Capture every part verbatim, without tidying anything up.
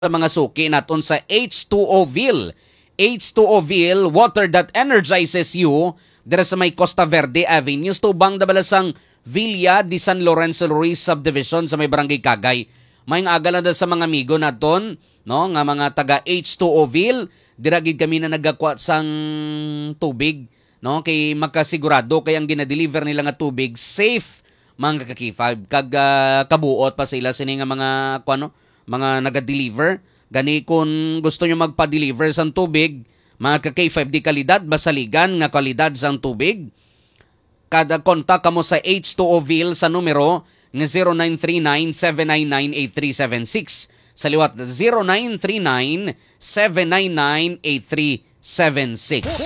mga suki naton sa H two O Ville. H two O Ville, water that energizes you. Dira sa may Costa Verde Avenue, tubang dabalasang Villa de San Lorenzo Ruiz Subdivision sa may Barangay Kagay. May agala na sa mga amigo naton, no, nga mga taga H two O Ville, dira gid kami na nagakwat sang tubig, no, kay makasigurado kay ang gina-deliver nila nga tubig safe mga ka-K five kag uh, kabuot pa sila sini nga mga kuno mga naga-deliver. Gani kung gusto nyo magpa-deliver sang tubig, mga ka-K five di kalidad, basaligan nga kalidad sang tubig. Kada kontak kamo sa H two O Ville sa numero nga zero nine three nine, seven nine nine, eight three seven six. Sa liwat, zero nine three nine, seven nine nine, eight three seven six.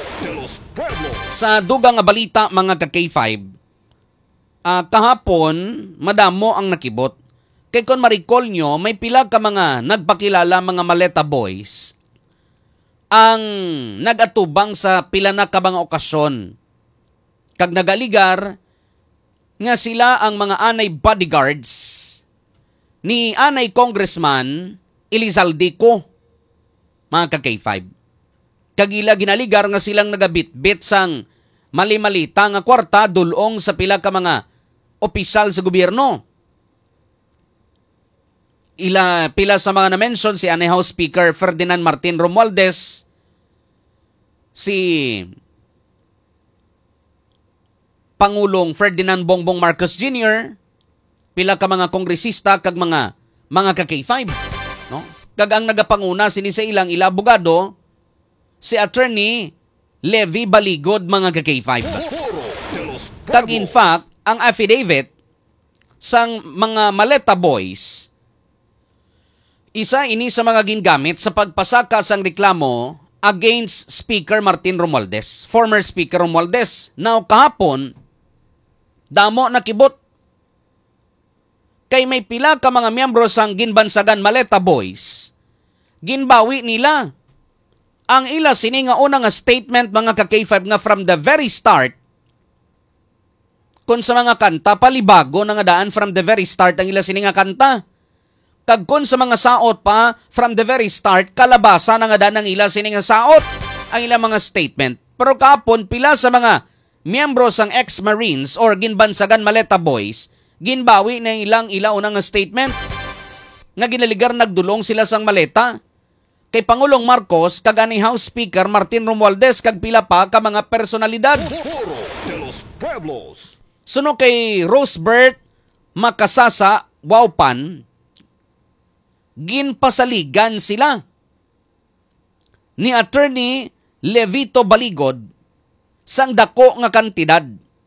Sa dugang nga balita mga ka-K five, uh, kahapon, madamo ang nakibot. Kay kung ma-recall nyo, may pila ka mga nagpakilala mga maleta boys ang nagatubang sa pila na ka mga okasyon. Kag nagaligar nga sila ang mga anay bodyguards ni anay Congressman Elizalde, mga ka-K five. Kagila ginaligar nga silang nagabitbit sang mali-malita nga kwarta dulong sa pila ka mga opisyal sa gobyerno. Ila pila sa mga na-mention si anay House Speaker Ferdinand Martin Romualdez, si Pangulong Ferdinand Bongbong Marcos Junior, pila ka mga kongresista kag mga mga ka-K five, no? Kag ang nagapanguna sini sa ilang ila abogado si Attorney Levi Baligod, mga ka-K five. Kag in fact, ang affidavit sang mga maleta boys, isa ini sa mga gingamit sa pagpasaka sang reklamo against Speaker Martin Romualdez, former Speaker Romualdez. Now kahapon, damo nakibot. Kay may pila ka mga miyembro sang ginbansagan maleta boys, ginbawi nila ang ila sini nga una nga statement mga ka-K five nga from the very start, kung sa mga kanta, palibago na nga daan from the very start ang ila sini nga kanta. Kag kun sa mga saot pa, from the very start, kalabasa na nga daan ang ila sini nga saot ang ilang mga statement. Pero kapon, pila sa mga miyembro sang ex-Marines or ginbansagan maleta boys, ginbawi na ilang ila unang nga statement nga ginaligar nagdulong sila sang maleta kay Pangulong Marcos kag ani House Speaker Martin Romualdez kag pila pa ka mga personalidad. Suno kay Rosebert Makasasa Waupan, ginpasaligan sila ni Attorney Levito Baligod sang dako nga kantidad.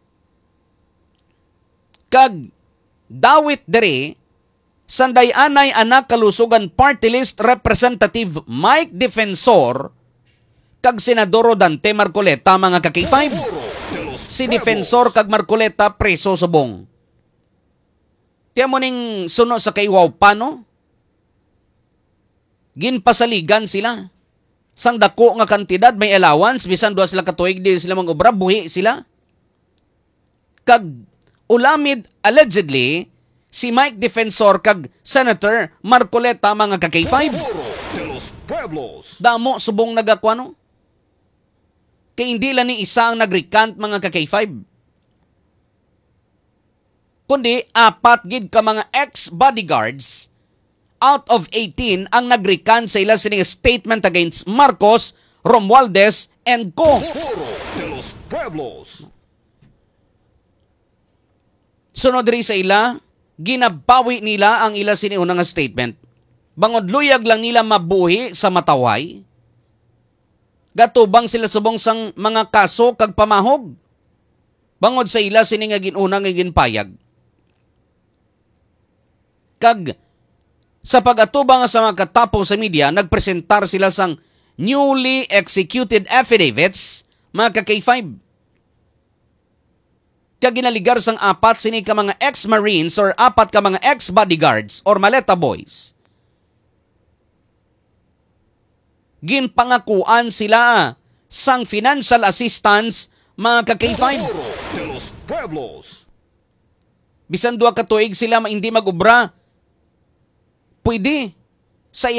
Kag dawit dere sanday anay anak kalusugan party list Representative Mike Defensor kag Senador Dante Marcoleta, mga ka-K five. Si Defensor kag Marcoleta preso subong. Tiyan mo ning suno sa kay Waupan, no? Ginpasaligan sila sang dako nga kantidad, may allowance bisan duha sila katuig di sila mangobra, buhi sila. Kag ulamid allegedly si Mike Defensor kag Senator Marcoleta, mga ka-K five. Damo subong nagakwano kay hindi lang ni isa ang nagrecant, mga ka-K five, kundi apat gid ka mga ex-bodyguards out of eighteen ang nagrecant sa ilang sining statement against Marcos, Romualdez, and co. Sunod rin sa ila, ginabawi nila ang ila siniunang statement. Bangod luyag lang nila mabuhi sa mataway. Gatubang sila subong sang mga kaso kag pamahog. Bangod sa ila sini nga ginunang nga ginpayag. Kag sa pag-atubang sa mga katapong sa media, nagpresentar sila sang newly executed affidavits, mga ka-K five. Kag ginaligar sang apat sini ka mga ex-Marines or apat ka mga ex-bodyguards or maleta boys. Ginpangakuan sila sang financial assistance, mga ka-K five. Bisan duha ka tuig sila hindi mag-ubra, pwede sa